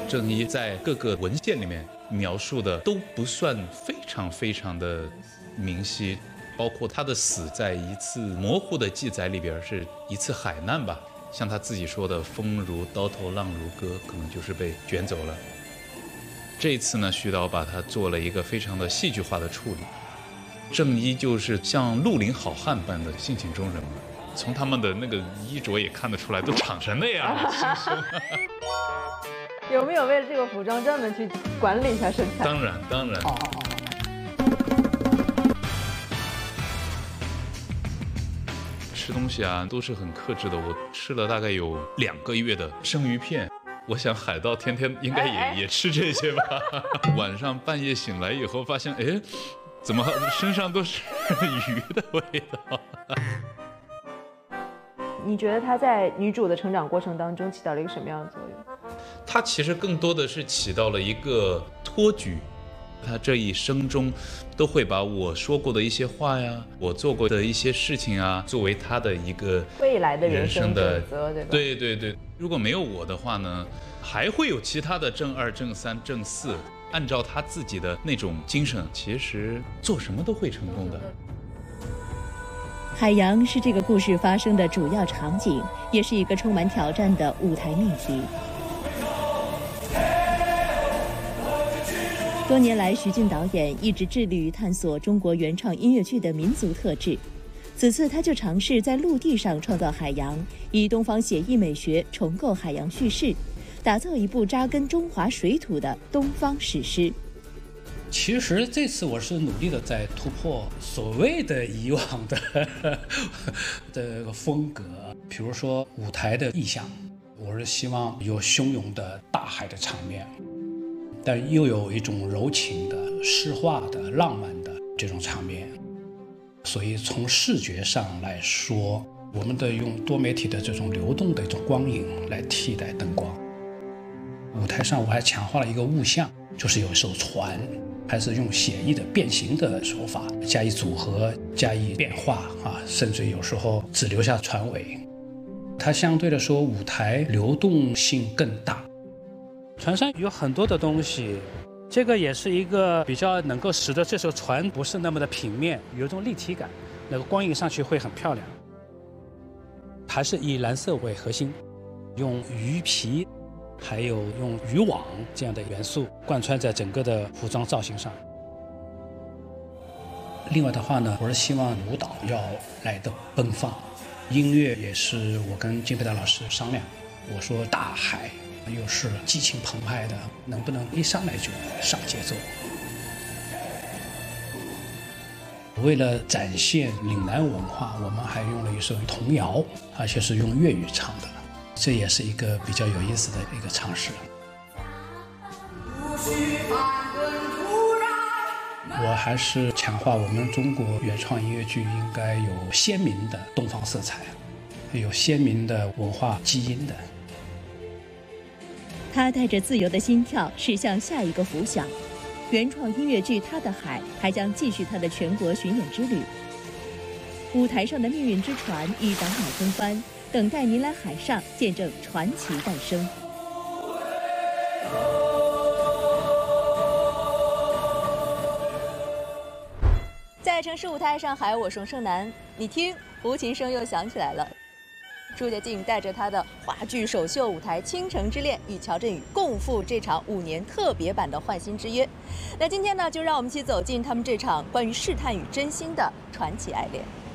郑伊在各个文献里面描述的都不算非常的明晰，包括他的死在一次模糊的记载里边是一次海难吧，像他自己说的风如刀头浪如歌，可能就是被卷走了。这一次呢，徐导把它做了一个非常的戏剧化的处理，郑伊就是像绿林好汉般的性情中人嘛，从他们的那个衣着也看得出来，都长成那样了，轻松。 有没有为了这个服装专门去管理一下身材？ 当然。吃东西啊都是很克制的，我吃了大概有2个月的生鱼片。我想海盗天天应该也吃这些吧。晚上半夜醒来以后发现，哎，怎么身上都是鱼的味道？ 你觉得她在女主的成长过程当中起到了一个什么样的作用？ 她其实更多的是起到了一个托举。她这一生中都会把我说过的一些话呀，我做过的一些事情啊，作为她的一个未来的人生准则，对吧？ 对。如果没有我的话呢，还会有其他的正2、正3、正4，按照她自己的那种精神，其实做什么都会成功的。 海洋是这个故事发生的主要场景，也是一个充满挑战的舞台秘籍。多年来，徐静导演一直致力于探索中国原创音乐剧的民族特质。此次他就尝试在陆地上创造海洋，以东方写意美学重构海洋叙事，打造一部扎根中华水土的东方史诗。 其实这次我是努力的在突破所谓的以往的这个风格，比如说舞台的意象，我是希望有汹涌的大海的场面，但又有一种柔情的诗化的浪漫的这种场面。所以从视觉上来说，我们的用多媒体的这种流动的一种光影来替代灯光。舞台上我还强化了一个物象，就是有一艘船，还是用写意的变形的手法加以组合，加以变化甚至有时候只留下船尾。它相对来说舞台流动性更大。船上有很多的东西，这个也是一个比较能够使得这艘船不是那么的平面，有一种立体感，那个光影上去会很漂亮。还是以蓝色为核心，用鱼皮还有用渔网这样的元素贯穿在整个的服装造型上。另外的话呢，我是希望舞蹈要来的奔放，音乐也是我跟金培达老师商量，我说大海又是激情澎湃的，能不能一上来就上节奏？为了展现岭南文化，我们还用了一首童谣，而且是用粤语唱的，这也是一个比较有意思的一个尝试。我还是强化我们中国原创音乐剧应该有鲜明的东方色彩，有鲜明的文化基因的。 他带着自由的心跳驶向下一个浮想。原创音乐剧《他的海》还将继续他的全国巡演之旅。舞台上的命运之船已挡马风帆，等待您来海上见证传奇诞生。在城市舞台上海，我是盛楠。你听，胡琴声又响起来了。朱洁静带着她的话剧首秀舞台《倾城之恋》与乔振宇共赴这场5年特别版的《换心之约》。那今天呢，就让我们一起走进他们这场关于试探与真心的传奇爱恋。